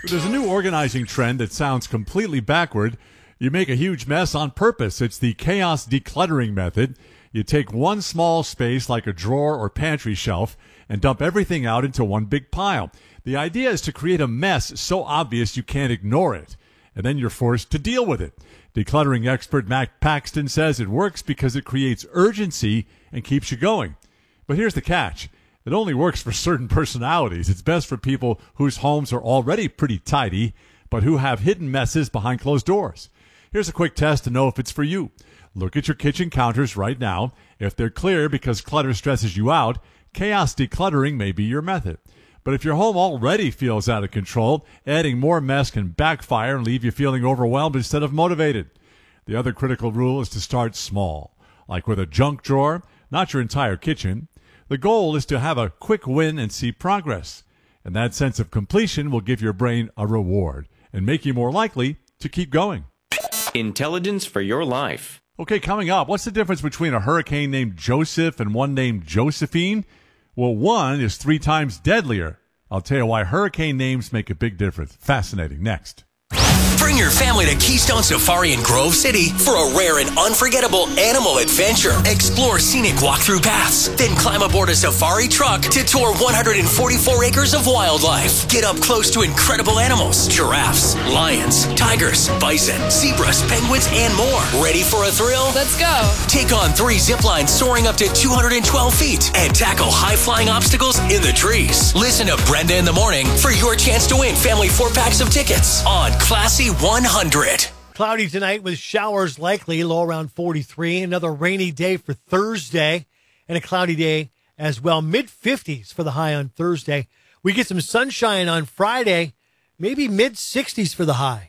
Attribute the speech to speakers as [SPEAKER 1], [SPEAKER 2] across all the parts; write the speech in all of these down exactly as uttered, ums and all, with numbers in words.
[SPEAKER 1] There's a new organizing trend that sounds completely backward. You make a huge mess on purpose. It's the chaos decluttering method. You take one small space like a drawer or pantry shelf and dump everything out into one big pile. The idea is to create a mess so obvious you can't ignore it, and then you're forced to deal with it. Decluttering expert Matt Paxton says it works because it creates urgency and keeps you going. But here's the catch. It only works for certain personalities. It's best for people whose homes are already pretty tidy, but who have hidden messes behind closed doors. Here's a quick test to know if it's for you. Look at your kitchen counters right now. If they're clear because clutter stresses you out, chaos decluttering may be your method. But if your home already feels out of control, adding more mess can backfire and leave you feeling overwhelmed instead of motivated. The other critical rule is to start small, like with a junk drawer, not your entire kitchen. The goal is to have a quick win and see progress. And that sense of completion will give your brain a reward and make you more likely to keep going.
[SPEAKER 2] Intelligence for your life.
[SPEAKER 1] Okay, coming up, what's the difference between a hurricane named Joseph and one named Josephine? Well, one is three times deadlier. I'll tell you why hurricane names make a big difference. Fascinating. Next.
[SPEAKER 3] Bring your family to Keystone Safari in Grove City for a rare and unforgettable animal adventure. Explore scenic walkthrough paths, then climb aboard a safari truck to tour one hundred forty-four acres of wildlife. Get up close to incredible animals, giraffes, lions, tigers, bison, zebras, penguins, and more. Ready for a thrill?
[SPEAKER 4] Let's go.
[SPEAKER 3] Take on three zip lines soaring up to two hundred twelve feet and tackle high-flying obstacles in the trees. Listen to Brenda in the Morning for your chance to win family four packs of tickets on Classy one hundred.
[SPEAKER 5] Cloudy tonight with showers likely, low around forty-three. Another rainy day for Thursday and a cloudy day as well. mid fifties for the high on Thursday. We get some sunshine on Friday, maybe mid sixties for the high.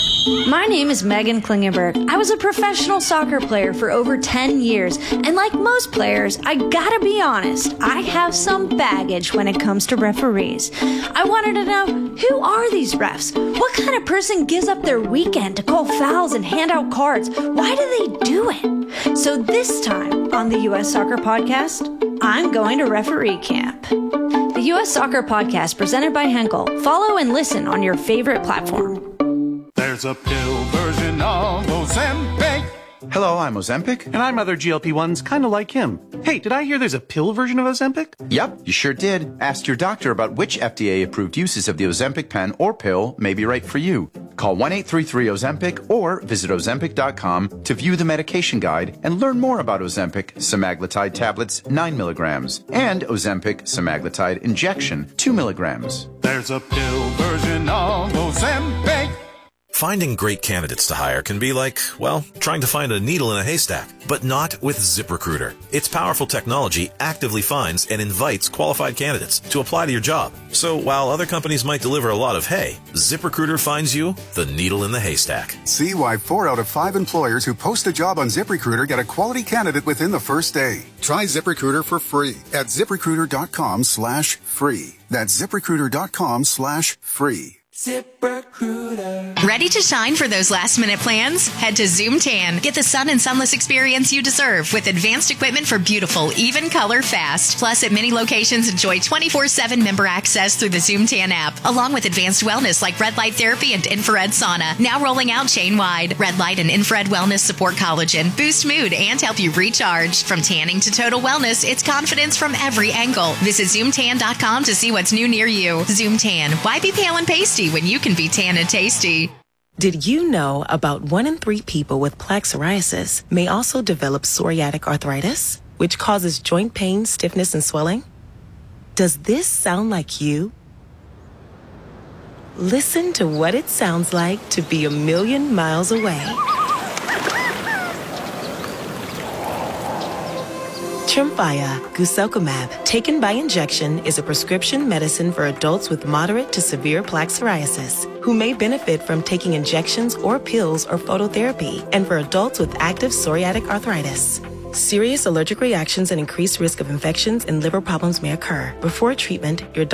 [SPEAKER 6] My name is Megan Klingenberg. I was a professional soccer player for over ten years, and like most players, I gotta be honest, I have some baggage when it comes to referees. I wanted to know, who are these refs? What kind of person gives up their weekend to call fouls and hand out cards? Why do they do it? So this time on the U S Soccer Podcast, I'm going to referee camp. The U S Soccer Podcast presented by Henkel. Follow and listen on your favorite platform.
[SPEAKER 7] There's a pill version of Ozempic.
[SPEAKER 8] Hello, I'm Ozempic.
[SPEAKER 9] And I'm other G L P ones kind of like him. Hey, did I hear there's a pill version of Ozempic?
[SPEAKER 8] Yep, you sure did. Ask your doctor about which F D A-approved uses of the Ozempic pen or pill may be right for you. Call one eight three three Ozempic or visit Ozempic dot com to view the medication guide and learn more about Ozempic semaglutide tablets nine milligrams and Ozempic semaglutide injection two milligrams.
[SPEAKER 7] There's a pill version of Ozempic.
[SPEAKER 10] Finding great candidates to hire can be like, well, trying to find a needle in a haystack, but not with ZipRecruiter. Its powerful technology actively finds and invites qualified candidates to apply to your job. So while other companies might deliver a lot of hay, ZipRecruiter finds you the needle in the haystack.
[SPEAKER 11] See why four out of five employers who post a job on ZipRecruiter get a quality candidate within the first day. Try ZipRecruiter for free at ZipRecruiter.com slash free. That's ZipRecruiter.com slash free.
[SPEAKER 12] ZipRecruiter. Ready to shine for those last minute plans? Head to Zoom Tan. Get the sun and sunless experience you deserve with advanced equipment for beautiful, even color fast. Plus, at many locations, enjoy twenty-four seven member access through the Zoom Tan app, along with advanced wellness like red light therapy and infrared sauna. Now rolling out chain wide. Red light and infrared wellness support collagen, boost mood, and help you recharge. From tanning to total wellness, it's confidence from every angle. Visit Zoom Tan dot com to see what's new near you. Zoom Tan. Why be pale and pasty when you can be tan and tasty?
[SPEAKER 13] Did you know about one in three people with plaque psoriasis may also develop psoriatic arthritis, which causes joint pain, stiffness, and swelling? Does this sound like you? Listen to what it sounds like to be a million miles away. Tremfya guselkumab, taken by injection, is a prescription medicine for adults with moderate to severe plaque psoriasis who may benefit from taking injections or pills or phototherapy, and for adults with active psoriatic arthritis. Serious allergic reactions and increased risk of infections and liver problems may occur. Before treatment, your